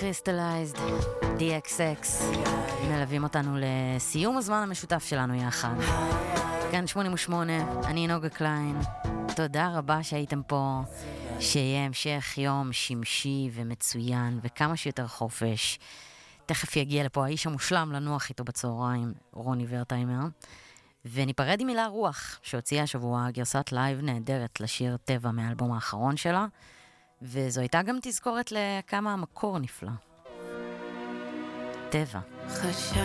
Crystallized, DXX, מלווים אותנו לסיום הזמן המשותף שלנו יחד. כאן 88, אני נוגה קליין. תודה רבה שהייתם פה, שיהיה המשך יום שמשי ומצוין וכמה שיותר חופש. תכף יגיע לפה האיש המושלם לנוח איתו בצהריים, רוני ורטיימר. וניפרד עם מילה רוח, שהוציאה השבוע גרסת לייב נהדרת לשיר טבע מהאלבום האחרון שלה, וזו הייתה גם תזכורת לכמה המקור נפלא. טבע.